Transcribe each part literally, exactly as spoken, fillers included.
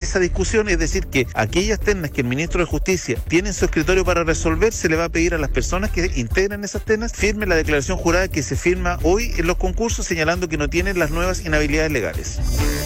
esa discusión, es decir, que aquellas ternas que el ministro de Justicia tiene en su escritorio para resolver, se le va a pedir a las personas que integran esas ternas firmen la declaración jurada que se firma hoy en los concursos, señalando que no tienen las nuevas inhabilidades legales.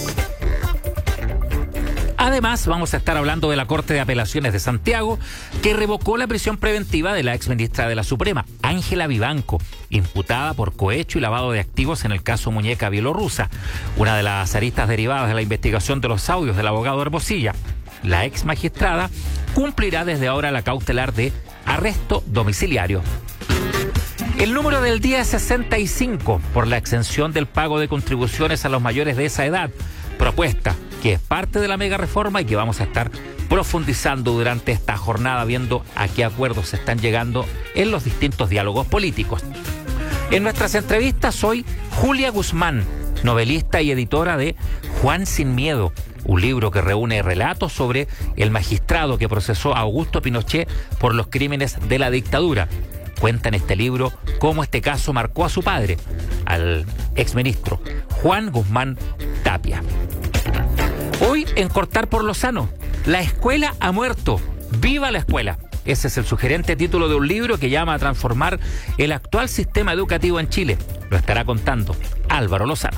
Además, vamos a estar hablando de la Corte de Apelaciones de Santiago, que revocó la prisión preventiva de la exministra de la Suprema, Ángela Vivanco, imputada por cohecho y lavado de activos en el caso Muñeca Bielorrusa, una de las aristas derivadas de la investigación de los audios del abogado Hermosilla. La ex magistrada cumplirá desde ahora la cautelar de arresto domiciliario. El número del día es sesenta y cinco por la exención del pago de contribuciones a los mayores de esa edad, propuesta que es parte de la mega reforma y que vamos a estar profundizando durante esta jornada, viendo a qué acuerdos se están llegando en los distintos diálogos políticos. En nuestras entrevistas hoy, Julia Guzmán, novelista y editora de Juan sin Miedo, un libro que reúne relatos sobre el magistrado que procesó a Augusto Pinochet por los crímenes de la dictadura. Cuenta en este libro cómo este caso marcó a su padre, al exministro Juan Guzmán Tapia. Hoy, en Cortar por lo Sano, la escuela ha muerto. ¡Viva la escuela! Ese es el sugerente título de un libro que llama a transformar el actual sistema educativo en Chile. Lo estará contando Álvaro Lozano.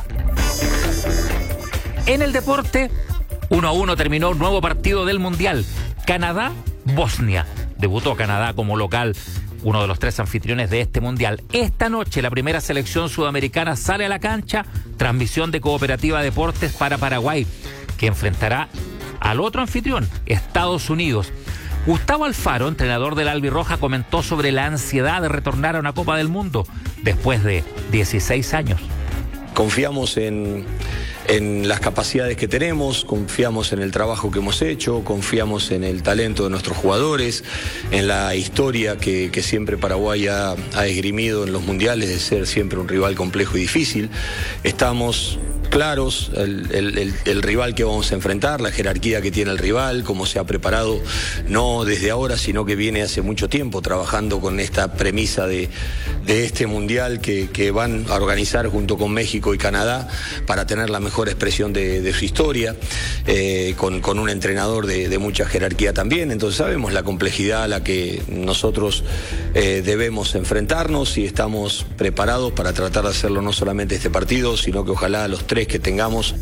En el deporte, uno a uno terminó un nuevo partido del Mundial. Canadá-Bosnia. Debutó Canadá como local, uno de los tres anfitriones de este Mundial. Esta noche la primera selección sudamericana sale a la cancha, transmisión de Cooperativa Deportes para Paraguay, que enfrentará al otro anfitrión, Estados Unidos. Gustavo Alfaro, entrenador del Albirroja, comentó sobre la ansiedad de retornar a una Copa del Mundo después de dieciséis años. Confiamos en, en las capacidades que tenemos, confiamos en el trabajo que hemos hecho, confiamos en el talento de nuestros jugadores, en la historia que, que siempre Paraguay ha, ha esgrimido en los mundiales de ser siempre un rival complejo y difícil. Estamos claros, el, el, el, el rival que vamos a enfrentar, la jerarquía que tiene el rival, cómo se ha preparado, no desde ahora, sino que viene hace mucho tiempo trabajando con esta premisa de, de este mundial que, que van a organizar junto con México y Canadá para tener la mejor expresión de, de su historia, eh, con, con un entrenador de, de mucha jerarquía también. Entonces sabemos la complejidad a la que nosotros eh, debemos enfrentarnos y estamos preparados para tratar de hacerlo no solamente este partido, sino que ojalá los tres que tengamos.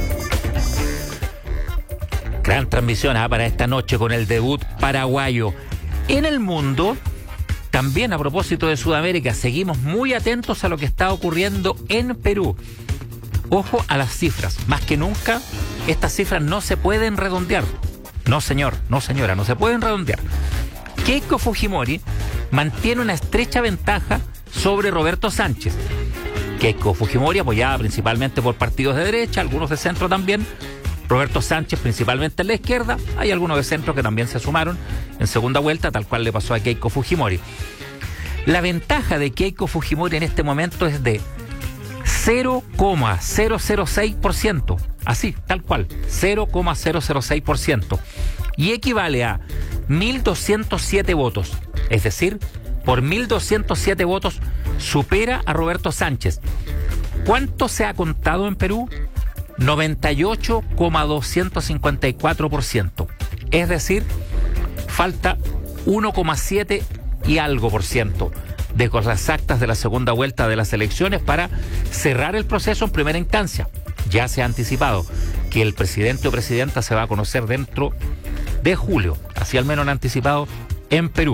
Gran transmisión ¿eh? para esta noche con el debut paraguayo. En el mundo, también a propósito de Sudamérica, seguimos muy atentos a lo que está ocurriendo en Perú. Ojo a las cifras. Más que nunca, estas cifras no se pueden redondear. No, señor, no, señora, no se pueden redondear. Keiko Fujimori mantiene una estrecha ventaja sobre Roberto Sánchez. Keiko Fujimori, apoyada principalmente por partidos de derecha, algunos de centro también. Roberto Sánchez, principalmente en la izquierda. Hay algunos de centro que también se sumaron en segunda vuelta, tal cual le pasó a Keiko Fujimori. La ventaja de Keiko Fujimori en este momento es de cero coma cero cero seis por ciento. Así, tal cual, cero coma cero cero seis por ciento. Y equivale a mil doscientos siete votos. Es decir, por mil doscientos siete votos supera a Roberto Sánchez. ¿Cuánto se ha contado en Perú? noventa y ocho coma doscientos cincuenta y cuatro por ciento. Es decir, falta uno coma siete y algo por ciento de con las actas de la segunda vuelta de las elecciones para cerrar el proceso en primera instancia. Ya se ha anticipado que el presidente o presidenta se va a conocer dentro de julio. Así al menos han anticipado en Perú.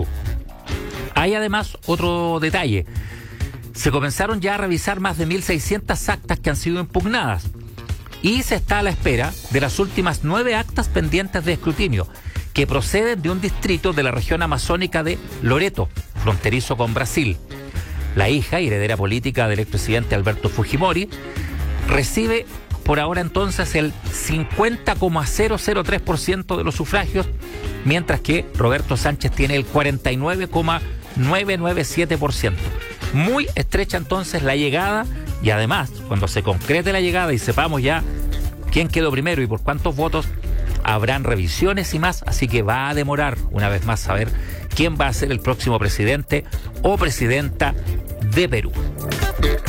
Hay además otro detalle. Se comenzaron ya a revisar más de mil seiscientas actas que han sido impugnadas y se está a la espera de las últimas nueve actas pendientes de escrutinio que proceden de un distrito de la región amazónica de Loreto, fronterizo con Brasil. La hija y heredera política del expresidente Alberto Fujimori recibe por ahora entonces el cincuenta coma cero cero tres por ciento de los sufragios, mientras que Roberto Sánchez tiene el cuarenta y nueve coma novecientos noventa y siete por ciento. Muy estrecha entonces la llegada, y además, cuando se concrete la llegada y sepamos ya quién quedó primero y por cuántos votos, habrán revisiones y más, así que va a demorar una vez más saber quién va a ser el próximo presidente o presidenta de Perú.